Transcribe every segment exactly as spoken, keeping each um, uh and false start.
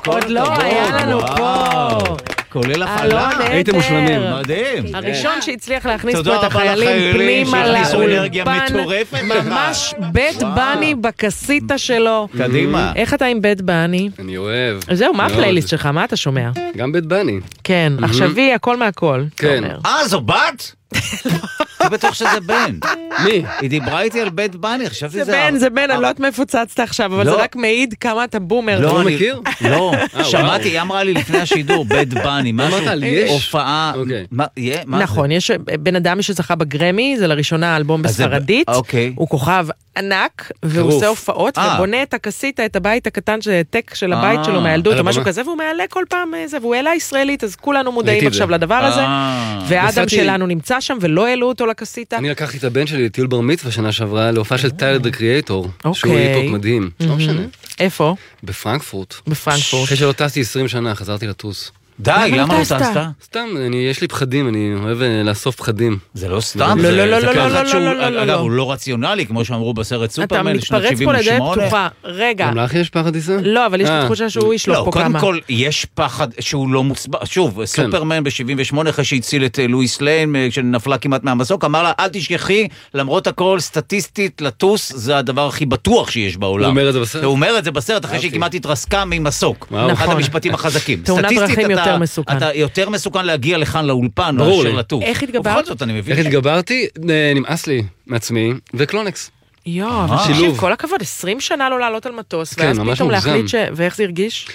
עוד לא, היה לנו פה. כולל הפעלה. הייתם מושלמים. מדהים. הראשון שהצליח להכניס פה את החיילים פנימה לאולפן, ממש בית בני בקסיטה שלו. קדימה. איך אתה עם בית בני? אני אוהב. זהו, מה הפלייליסט שלך? מה אתה שומע? גם בית בני. כן, עכשווי, הכל מהכל. כן. אה, זו בת? אני בטוח שזה בן. מי? היא דיברה איתי על בית בני, חשבתי זה זה... בן, זה בן, אני לא יודעת מאיפה צצת עכשיו, אבל זה רק מעיד כמה אתה בומר. לא מכיר? לא, שמעתי, היא אמרה לי לפני השידור, בית בני, משהו, הופעה... נכון, יש בן אדם שזכה בגרמי, זה לראשונה אלבום בספרדית, הוא כוכב ענק, והוא עושה הופעות, ובונה את הקסיטה, את הבית הקטן, טק של הבית שלו מהילדות, או משהו כזה, והוא מעלה כל פעם זה, והוא העלה ישראלית, אז כולנו מודעים עכשיו לדבר הזה, והאדם שלנו נמצא שם, ולא העלו אותו לקסיטה. אני לקחתי את הבן שלי לטיול בר מצווה שנה שעברה, להופעה של טיילר דה קריאטור, שהוא היפ-הופ מדהים. לא משנה. איפה? בפרנקפורט. בפרנקפורט. אחרי שלא טסתי עשרים שנה, חזרתי לטוס. די, למה לא טסת? סתם, יש לי פחדים, אני אוהב לאסוף פחדים. זה לא סתם? לא, לא, לא, לא, לא, לא, לא. אגב, הוא לא רציונלי, כמו שאמרו בסרט סופרמן, אתה מתפרץ פה לדעת פתוחה. רגע. גם לך יש פחד טיסה? לא, אבל יש לי תחושה שהוא ישלוף פה כמה. לא, קודם כל, יש פחד שהוא לא מוצבע. שוב, סופרמן ב-שבעים ושמונה, אחרי שהציל את לואיס ליין, כשנפלה כמעט מהמסוק, אמר לה, אל תשכחי, למרות הכל, סטטיסטית, לטוס, זה הדבר הכי בטוח שיש בעולם. הוא אומר את זה בסרט? הוא אומר את זה בסרט, אחרי שהיא כמעט התרסקה ממסוק. אחד המשפטים החזקים. תאונת דרכים יותר מסוכן. אתה יותר מסוכן להגיע לכאן לאולפן, מאשר לטוס. איך התגברת? איך התגברתי? נמאס לי מעצמי, וקלונקס. יואו, אבל תקשיב, כל הכבוד, עשרים שנה לא לעלות על מטוס, ואז פתאום להחליט ש... ואיך זה הרגיש?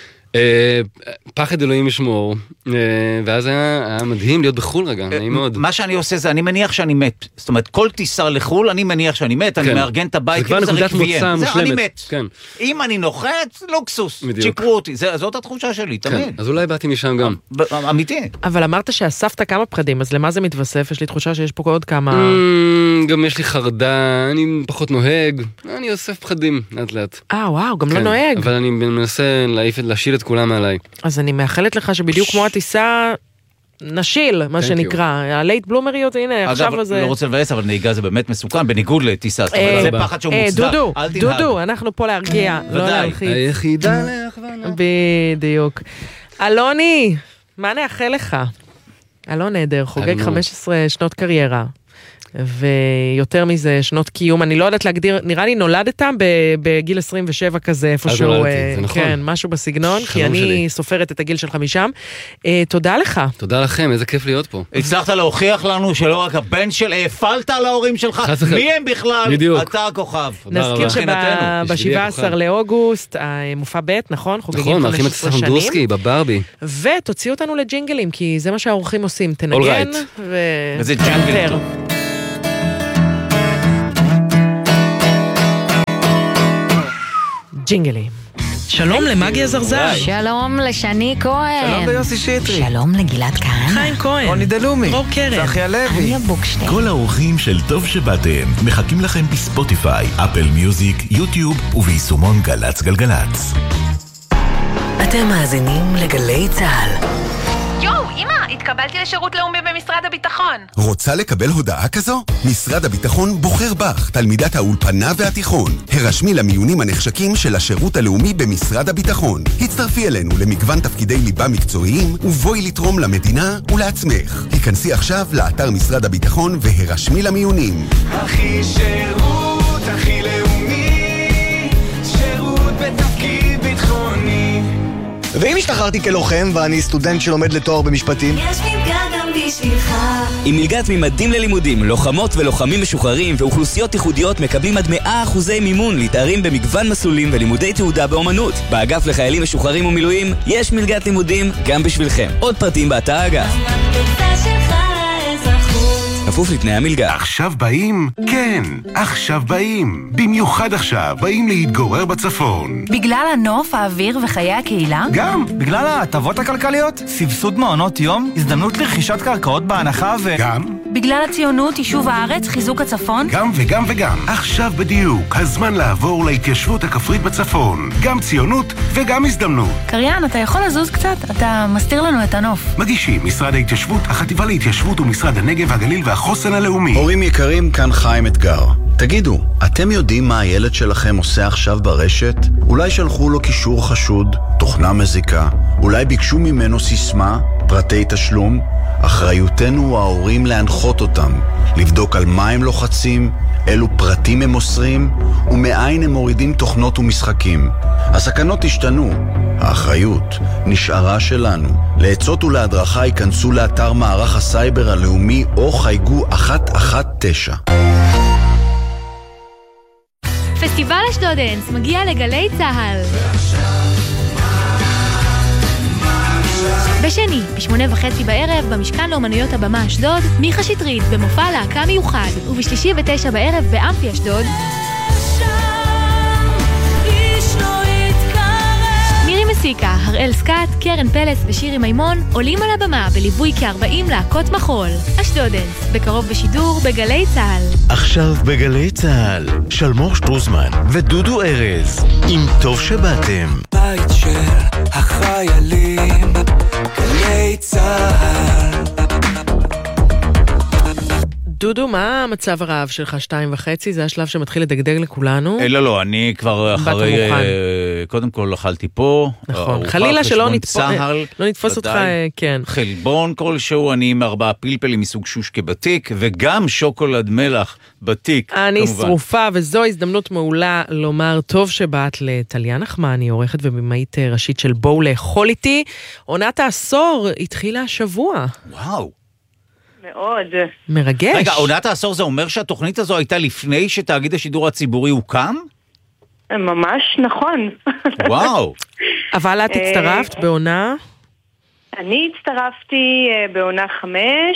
פחד אלוהים ישמור, ואז היה מדהים להיות בחול רגע, נעים מאוד. מה שאני עושה זה, אני מניח שאני מת. זאת אומרת, כל טיסה לחול, אני מניח שאני מת, אני מארגן את הבית, זה כבר נקודת מוצא מושלמת. אני מת. אם אני נוחת, לוקסוס, צ'יקרו אותי. זאת התחושה שלי, תמיד. אז אולי באתי משם גם. אמיתי. אבל אמרת שאספת כמה פחדים, אז למה זה מתווסף? יש לי תחושה שיש פה עוד כמה... גם יש לי חרדה, אני פחות נוהג, אני אוסף פחדים לאט לאט. אה, וואו, גם לא נוהג. אבל אני מנסה להשיל את כולם מעליי. אז אני מאחלת לך שבדיוק כמו הטיסה נשיל, מה שנקרא, הלייט בלומריות, הנה, עכשיו הזה... אגב, לא רוצה לבאס, אבל נהיגה זה באמת מסוכן, בניגוד לטיסה, זה פחד שהוא מוצדק. דודו, דודו, אנחנו פה להרגיע, לא להלחיץ. היחידה להכוונה. בדיוק. אלוני, מה נאחל לך? אלון נהדר, חוגג חמש עשרה שנות קריירה. ויותר מזה שנות קיום, אני לא יודעת להגדיר, נראה לי נולדת בגיל עשרים ושבע כזה, איפשהו, כן, משהו בסגנון, כי אני סופרת את הגיל שלך משם. תודה לך. תודה לכם, איזה כיף להיות פה. הצלחת להוכיח לנו שלא רק הבן של, הפלת על ההורים שלך, מי הם בכלל? אתה הכוכב. נזכיר שב-שבעה עשר לאוגוסט, מופע ב', נכון? נכון, מארחים את סנדרוסקי בברבי. ותוציאו אותנו לג'ינגלים, כי זה מה שהאורחים עושים, תנגן וזה ג'ינגל טוב. ג'ינגלים. שלום למגי הזרזר. שלום לשני כהן. שלום ליוסי שטרי. שלום לגלעד כהן. חיים כהן. רוני דלומי. דרור קרן. צחי הלוי. אניה בוקשטיין. כל האורחים של טוב שבאתם מחכים לכם בספוטיפיי, אפל מיוזיק, יוטיוב וביישומון גלץ גלגלץ. אתם מאזינים לגלי צהל. יואו, אמא, התקבלתי לשירות לאומי במשרד הביטחון. רוצה לקבל הודעה כזו? משרד הביטחון בוחר בך, תלמידת האולפנה והתיכון. הרשמי למיונים הנחשקים של השירות הלאומי במשרד הביטחון. הצטרפי אלינו למגוון תפקידי ליבה מקצועיים, ובואי לתרום למדינה ולעצמך. היכנסי עכשיו לאתר משרד הביטחון והרשמי למיונים. הכי שירות, הכי לאומי, שירות בתפקיד ביטחוני. ואם השתחררתי כלוחם ואני סטודנט שלומד לתואר במשפטים? יש מלגה גם בשבילך. עם מלגת ממדים ללימודים, לוחמות ולוחמים משוחררים ואוכלוסיות ייחודיות מקבלים עד מאה אחוזי מימון להתארים במגוון מסלולים ולימודי תעודה באומנות. באגף לחיילים משוחררים ומילואים יש מלגת לימודים גם בשבילכם. עוד פרטים באתר האגף. כפוף לתנאי המלגה. עכשיו באים? כן, עכשיו באים. במיוחד עכשיו באים להתגורר בצפון. בגלל הנוף, האוויר וחיי הקהילה? גם. בגלל ההטבות הכלכליות? סבסוד מעונות יום? הזדמנות לרכישת קרקעות בהנחה ו... גם. בגלל הציונות, יישוב הארץ, חיזוק הצפון? גם וגם וגם. עכשיו בדיוק, הזמן לעבור להתיישבות הכפרית בצפון. גם ציונות וגם הזדמנות. קריין, אתה יכול לזוז קצת? אתה מסתיר לנו את הנוף. מגישים משרד ההתיישבות, החטיבה להתיישבות ומשרד הנגב והגליל והחוסן הלאומי. הורים יקרים, כאן חיים אתגר. תגידו, אתם יודעים מה הילד שלכם עושה עכשיו ברשת? אולי שלחו לו קישור חשוד, תוכנה מזיקה, אולי ביקשו ממנו סיסמה, פרטי תשלום. אחריותנו ההורים להנחות אותם, לבדוק על מה הם לוחצים, אילו פרטים הם מוסרים, ומאין הם מורידים תוכנות ומשחקים. הסכנות השתנו, האחריות נשארה שלנו. לעצות ולהדרכה ייכנסו לאתר מערך הסייבר הלאומי או חייגו אחת אחת תשע. פסטיבל אשדודנס מגיע לגלי צהל. בשני, בשמונה וחצי בערב, במשכן לאומנויות הבמה אשדוד, מיכה שטרית במופע להקה מיוחד, ובשלישי ותשע בערב באמפי אשדוד, מירי מסיקה, הראל סקאט, קרן פלס ושירי מימון עולים על הבמה בליווי כ-ארבעים להקות מחול. אשדודנס, בקרוב בשידור בגלי צהל. עכשיו בגלי צהל, שלמור שטרוזמן ודודו ארז, עם טוב שבאתם. בית של החיילים, גלי צהל. דודו, מה המצב הרעב שלך? שתיים וחצי? זה השלב שמתחיל לדגדג לכולנו? לא, לא, אני כבר אחרי, קודם כל אכלתי פה. נכון, חלילה שלא נתפוס אותך, כן. חלבון כלשהו, אני עם ארבעה פלפלים מסוג שושקה בתיק, וגם שוקולד מלח בתיק. אני שרופה, וזו הזדמנות מעולה לומר טוב שבאת לטליה נחמני, עורכת ובמאית ראשית של בואו לאכול איתי. עונת העשור התחילה השבוע. וואו. מאוד. מרגש. רגע, עונת העשור זה אומר שהתוכנית הזו הייתה לפני שתאגיד השידור הציבורי הוקם? ממש נכון. וואו. אבל את הצטרפת בעונה? אני הצטרפתי בעונה חמש,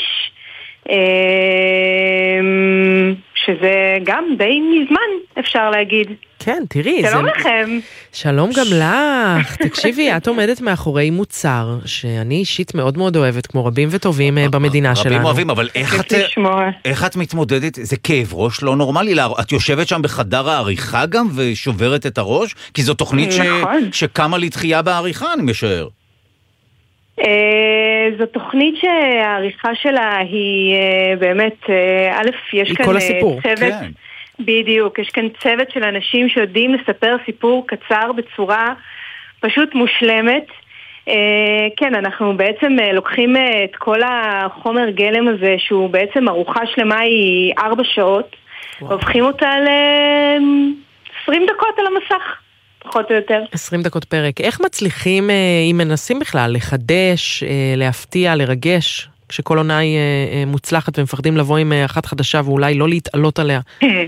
שזה גם די מזמן, אפשר להגיד. כן, תראי. שלום לכם. שלום גם לך. תקשיבי, את עומדת מאחורי מוצר שאני אישית מאוד מאוד אוהבת, כמו רבים וטובים במדינה שלנו. רבים אוהבים, אבל איך את מתמודדת? זה כאב ראש לא נורמלי. את יושבת שם בחדר העריכה גם ושוברת את הראש? כי זו תוכנית שקמה לתחייה בעריכה, אני משער. זו תוכנית שהעריכה שלה היא באמת, א', יש כאן צוות, בדיוק, יש כאן צוות של אנשים שיודעים לספר סיפור קצר בצורה פשוט מושלמת. כן, אנחנו בעצם לוקחים את כל החומר גלם הזה, שהוא בעצם ארוחה שלמה היא ארבע שעות, והופכים אותה ל-עשרים דקות על המסך. פחות או יותר. עשרים דקות פרק. איך מצליחים, אם מנסים בכלל, לחדש, להפתיע, לרגש, כשכל עונה היא מוצלחת ומפחדים לבוא עם אחת חדשה ואולי לא להתעלות עליה?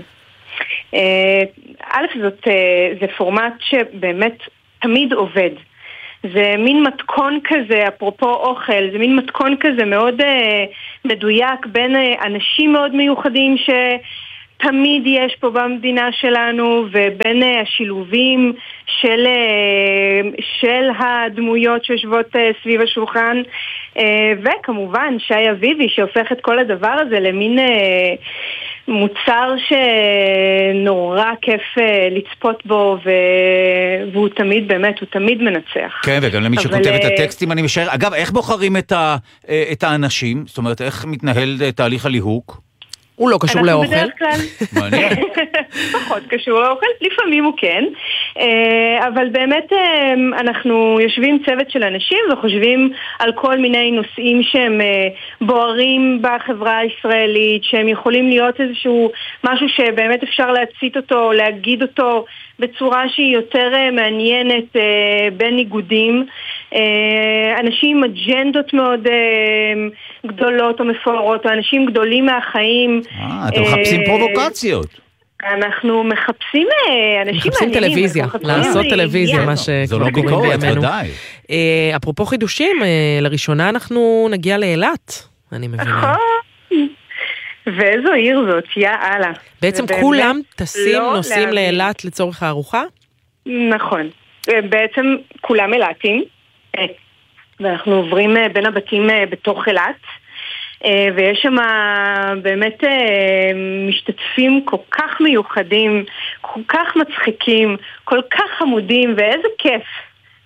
א', זאת, זה פורמט שבאמת תמיד עובד. זה מין מתכון כזה, אפרופו אוכל, זה מין מתכון כזה מאוד מדויק בין אנשים מאוד מיוחדים ש... תמיד יש פה במדינה שלנו, ובין השילובים של, של הדמויות שיושבות סביב השולחן, וכמובן שי אביבי שהופך את כל הדבר הזה למין מוצר שנורא כיף לצפות בו, והוא תמיד באמת, הוא תמיד מנצח. כן, וגם למי שכותב את הטקסטים אני משער. אגב, איך בוחרים את, ה, את האנשים? זאת אומרת, איך מתנהל תהליך הליהוק? הוא לא קשור לאוכל. אנחנו בדרך כלל פחות קשור לאוכל, לפעמים הוא כן, אבל באמת אנחנו יושבים צוות של אנשים וחושבים על כל מיני נושאים שהם בוערים בחברה הישראלית, שהם יכולים להיות איזשהו משהו שבאמת אפשר להצית אותו, להגיד אותו בצורה שהיא יותר מעניינת בין ניגודים. אנשים עם אג'נדות מאוד גדולות או מפוארות, או אנשים גדולים מהחיים. אה, אתם מחפשים פרובוקציות. אנחנו מחפשים אנשים מחפשים טלוויזיה, לעשות טלוויזיה, מה שקוראים בימינו. אפרופו חידושים, לראשונה אנחנו נגיע לאילת, אני מבינה. ואיזו עיר זאת, יא אללה. בעצם כולם טסים, נוסעים לאילת לצורך הארוחה? נכון. בעצם כולם אילתים, ואנחנו עוברים בין הבתים בתוך אילת, ויש שם באמת משתתפים כל כך מיוחדים, כל כך מצחיקים, כל כך חמודים, ואיזה כיף.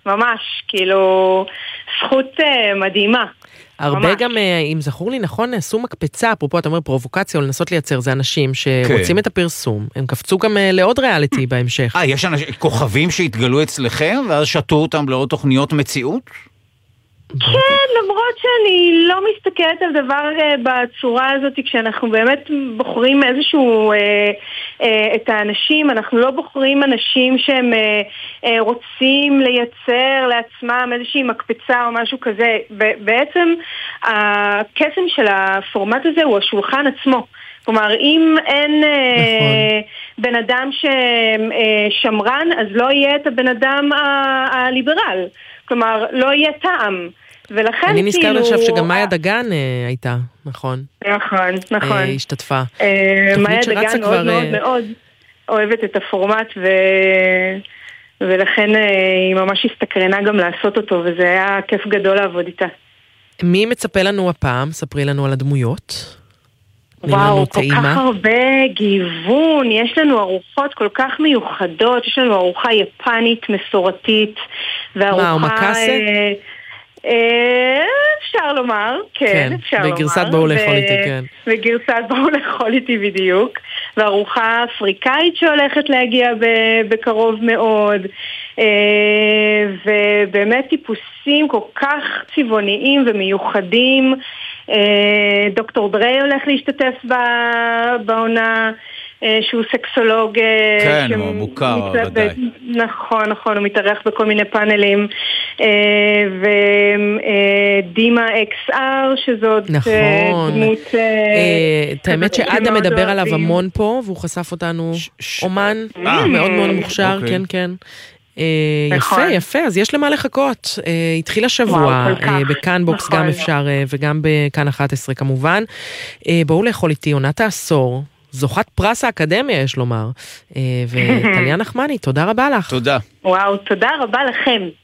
ממש, כאילו, זכות uh, מדהימה. הרבה ממש. גם, אם זכור לי נכון, נעשו מקפצה, אפרופו, אתה אומר פרובוקציה, או לנסות לייצר, זה אנשים שרוצים את הפרסום, הם קפצו גם לעוד ריאליטי בהמשך. אה, יש אנשים, כוכבים שהתגלו אצלכם, ואז שתו אותם לעוד תוכניות מציאות? כן, למרות שאני לא מסתכלת על דבר בצורה הזאת, כשאנחנו באמת בוחרים איזשהו, אה, אה, את האנשים, אנחנו לא בוחרים אנשים שהם אה, אה, רוצים לייצר לעצמם איזושהי מקפצה או משהו כזה. בעצם הקסם של הפורמט הזה הוא השולחן עצמו. כלומר, אם אין נכון. אה, בן אדם ששמרן, אז לא יהיה את הבן אדם ה- הליברל. כלומר, לא יהיה טעם. ולכן אני נזכר כאילו... עכשיו שגם מאיה דגן אה, הייתה, נכון? נכון, נכון. אה, השתתפה. אה, מאיה דגן מאוד כבר... מאוד מאוד אוהבת את הפורמט, ו... ולכן אה, היא ממש הסתקרנה גם לעשות אותו, וזה היה כיף גדול לעבוד איתה. מי מצפה לנו הפעם? ספרי לנו על הדמויות. וואו, כל כך הרבה גיוון, יש לנו ארוחות כל כך מיוחדות, יש לנו ארוחה יפנית מסורתית, וארוחה... מה, אומקאסה? אפשר לומר, כן, אפשר לומר. בגרסת באו לאכול איתי, כן. בגרסת באו לאכול איתי בדיוק. וארוחה אפריקאית שהולכת להגיע בקרוב מאוד. ובאמת טיפוסים כל כך צבעוניים ומיוחדים. דוקטור דרי הולך להשתתף בעונה, שהוא סקסולוג. כן, הוא מוכר, ודאי. נכון, נכון, הוא מתארח בכל מיני פאנלים. ודימה אקס אר, שזאת דמות... את האמת שאדם מדבר עליו המון פה, והוא חשף אותנו אומן מאוד מאוד מוכשר, כן, כן. יפה, יפה, אז יש למה לחכות. התחיל השבוע, בכאן בוקס גם אפשר, וגם בכאן אחת עשרה כמובן. בואו לאכול איתי, עונת העשור. זוכת פרס האקדמיה, יש לומר. וטליה נחמני, תודה רבה לך. תודה. וואו, תודה רבה לכם.